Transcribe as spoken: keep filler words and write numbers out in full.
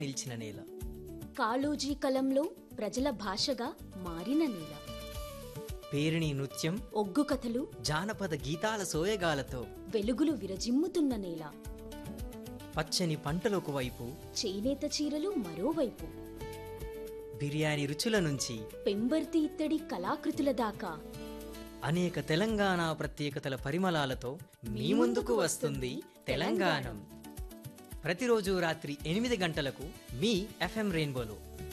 నిలిచిన నేల. కాళోజీ కలంలో ప్రజల భాషగా మారిన నేల. పేరిణి నృత్యం, ఒగ్గు కథలు, జానపద గీతాల సోయగాలతో వెలుగులు విరజిమ్ముతున్న నేల. పచ్చని పంటలకు వైపు, చేనేత చీరలు మరోవైపు. బిర్యానీ రుచుల నుంచి పెంబర్తి ఇత్తడి కళాకృతుల దాకా అనేక తెలంగాణ ప్రత్యేకతల పరిమళాలతో మీ ముందుకు వస్తుంది తెలంగాణం. ప్రతిరోజు రాత్రి ఎనిమిది గంటలకు మీ ఎఫ్ఎం రెయిన్బోలో.